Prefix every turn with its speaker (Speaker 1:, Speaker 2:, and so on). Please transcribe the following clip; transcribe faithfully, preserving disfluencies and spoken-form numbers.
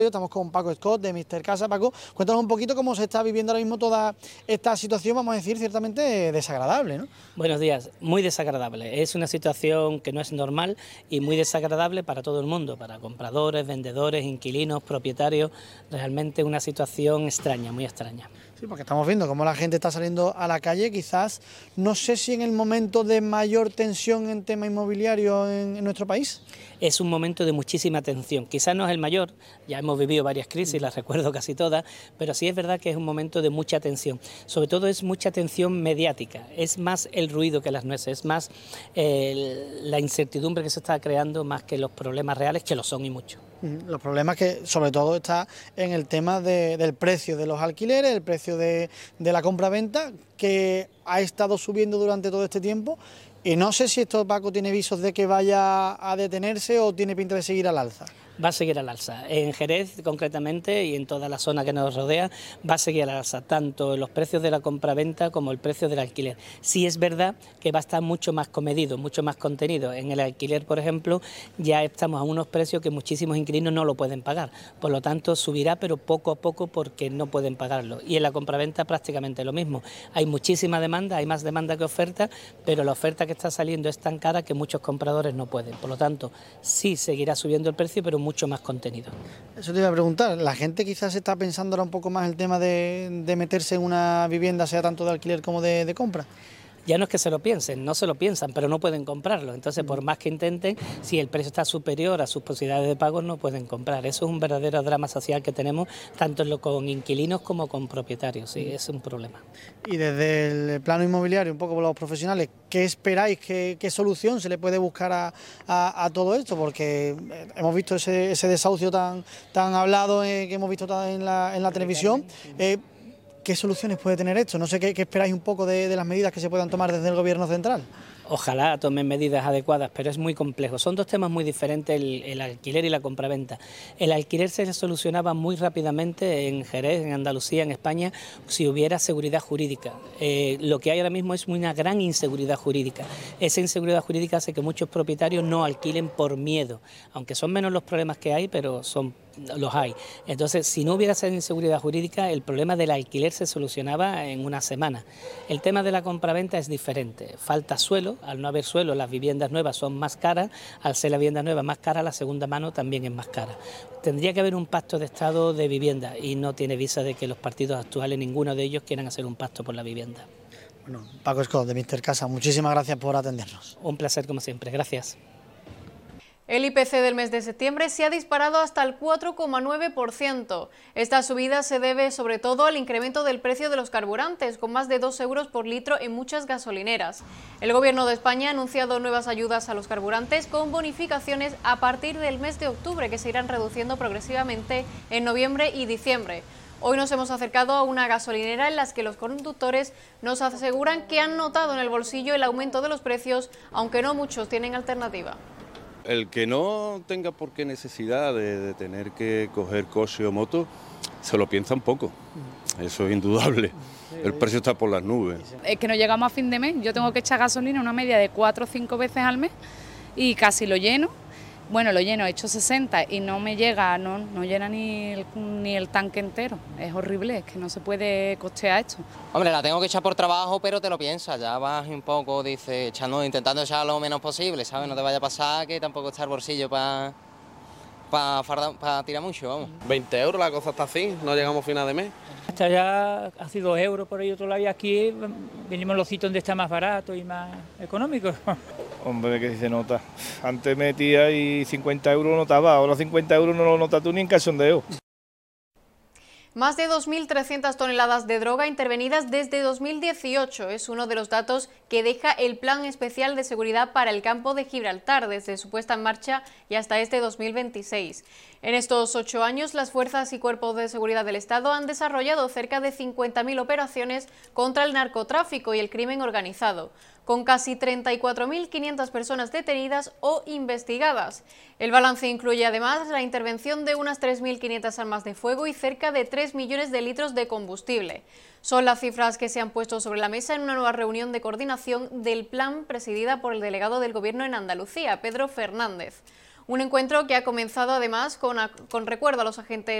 Speaker 1: Estamos con Paco Scott de míster Casa. Paco, cuéntanos un poquito cómo se está viviendo ahora mismo toda esta situación, vamos a decir, ciertamente desagradable, ¿no?
Speaker 2: Buenos días, muy desagradable. Es una situación que no es normal y muy desagradable para todo el mundo, para compradores, vendedores, inquilinos, propietarios. Realmente una situación extraña, muy extraña.
Speaker 1: Sí, porque estamos viendo cómo la gente está saliendo a la calle, quizás, no sé si en el momento de mayor tensión en tema inmobiliario en, en nuestro país.
Speaker 2: Es un momento de muchísima tensión, quizás no es el mayor, ya hemos vivido varias crisis, las recuerdo casi todas, pero sí es verdad que es un momento de mucha tensión, sobre todo es mucha tensión mediática, es más el ruido que las nueces, es más eh, la incertidumbre que se está creando más que los problemas reales, que lo son y mucho.
Speaker 1: Los problemas que sobre todo está en el tema de, del precio de los alquileres, el precio de, de la compra-venta, que ha estado subiendo durante todo este tiempo, y no sé si esto, Paco, tiene visos de que vaya a detenerse o tiene pinta de seguir al alza.
Speaker 2: Va a seguir al alza. En Jerez, concretamente, y en toda la zona que nos rodea, va a seguir al alza, tanto los precios de la compraventa como el precio del alquiler. Sí es verdad que va a estar mucho más comedido, mucho más contenido. En el alquiler, por ejemplo, ya estamos a unos precios que muchísimos inquilinos no lo pueden pagar. Por lo tanto, subirá, pero poco a poco porque no pueden pagarlo. Y en la compraventa prácticamente lo mismo. Hay muchísima demanda, hay más demanda que oferta, pero la oferta que está saliendo es tan cara que muchos compradores no pueden. Por lo tanto, sí seguirá subiendo el precio, pero mucho más contenido.
Speaker 1: Eso te iba a preguntar, la gente quizás está pensando ahora un poco más el tema de, de meterse en una vivienda, sea tanto de alquiler como de, de compra.
Speaker 2: Ya no es que se lo piensen, no se lo piensan, pero no pueden comprarlo. Entonces, por más que intenten, si el precio está superior a sus posibilidades de pago, no pueden comprar. Eso es un verdadero drama social que tenemos, tanto con inquilinos como con propietarios. Sí, es un problema.
Speaker 1: Y desde el plano inmobiliario, un poco por los profesionales, ¿qué esperáis? ¿Qué, qué solución se le puede buscar a, a, a todo esto? Porque hemos visto ese, ese desahucio tan, tan hablado eh, que hemos visto en la, en la televisión. Eh, ¿Qué soluciones puede tener esto? No sé qué, qué esperáis un poco de, de las medidas que se puedan tomar desde el Gobierno central.
Speaker 2: Ojalá tomen medidas adecuadas, pero es muy complejo. Son dos temas muy diferentes, el, el alquiler y la compraventa. El alquiler se solucionaba muy rápidamente en Jerez, en Andalucía, en España, si hubiera seguridad jurídica. Eh, lo que hay ahora mismo es una gran inseguridad jurídica. Esa inseguridad jurídica hace que muchos propietarios no alquilen por miedo, aunque son menos los problemas que hay, pero son los hay. Entonces, si no hubiera esa inseguridad jurídica, el problema del alquiler se solucionaba en una semana. El tema de la compraventa es diferente. Falta suelo, al no haber suelo, las viviendas nuevas son más caras, al ser la vivienda nueva más cara, la segunda mano también es más cara. Tendría que haber un pacto de Estado de vivienda y no tiene visa de que los partidos actuales, ninguno de ellos, quieran hacer un pacto por la vivienda.
Speaker 1: Bueno, Paco Scott de míster Casa, muchísimas gracias por atendernos.
Speaker 2: Un placer como siempre, gracias.
Speaker 3: El I P C del mes de septiembre se ha disparado hasta el cuatro coma nueve por ciento. Esta subida se debe sobre todo al incremento del precio de los carburantes, con más de dos euros por litro en muchas gasolineras. El Gobierno de España ha anunciado nuevas ayudas a los carburantes con bonificaciones a partir del mes de octubre, que se irán reduciendo progresivamente en noviembre y diciembre. Hoy nos hemos acercado a una gasolinera en la que los conductores nos aseguran que han notado en el bolsillo el aumento de los precios, aunque no muchos tienen alternativa.
Speaker 4: El que no tenga por qué necesidad de, de tener que coger coche o moto, se lo piensa un poco, eso es indudable. El precio está por las nubes.
Speaker 5: Es que no llegamos a fin de mes, yo tengo que echar gasolina una media de cuatro o cinco veces al mes y casi lo lleno. Bueno, lo lleno, he hecho sesenta y no me llega, no, no llena ni el, ni el tanque entero. Es horrible, es que no se puede costear esto.
Speaker 6: Hombre, la tengo que echar por trabajo, pero te lo piensas, ya vas un poco, dices, echando, intentando echar lo menos posible, ¿sabes? No te vaya a pasar que tampoco está el bolsillo para pa, pa, pa tirar mucho, vamos.
Speaker 7: veinte euros, la cosa está así, no llegamos a final de mes.
Speaker 8: Hasta ya hace dos euros por ahí otro lado y aquí venimos los sitios donde está más barato y más económico.
Speaker 9: Hombre, que se nota. Antes metía y cincuenta euros notaba, ahora cincuenta euros no lo notas tú ni en cachondeo.
Speaker 3: Más de dos mil trescientas toneladas de droga intervenidas desde dos mil dieciocho es uno de los datos que deja el Plan Especial de Seguridad para el Campo de Gibraltar desde su puesta en marcha y hasta este dos mil veintiséis. En estos ocho años, las fuerzas y cuerpos de seguridad del Estado han desarrollado cerca de cincuenta mil operaciones contra el narcotráfico y el crimen organizado, con casi treinta y cuatro mil quinientas personas detenidas o investigadas. El balance incluye además la intervención de unas tres mil quinientas armas de fuego y cerca de tres millones de litros de combustible. Son las cifras que se han puesto sobre la mesa en una nueva reunión de coordinación del plan presidida por el delegado del Gobierno en Andalucía, Pedro Fernández. Un encuentro que ha comenzado además con, con recuerdo a los agentes